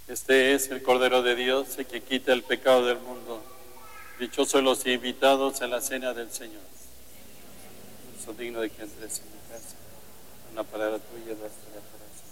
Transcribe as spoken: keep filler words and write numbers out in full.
Este es el Cordero de Dios, el que quita el pecado del mundo. Dichosos los invitados en la cena del Señor. No soy digno de que entres en mi casa. Una palabra tuya basta para